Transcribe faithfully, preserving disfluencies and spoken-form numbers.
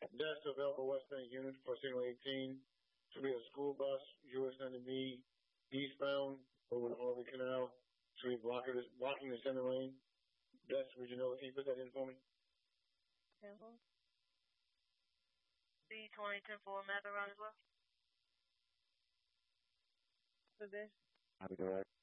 That's available West Bank unit for signal eighteen to be a school bus, U S N to be eastbound over the Harvey Canal to be blocking the, blocking the center lane. That's regional. Can you put that in for me? Mm-hmm. B twenty ten four map around as well. For this? I'll be correct.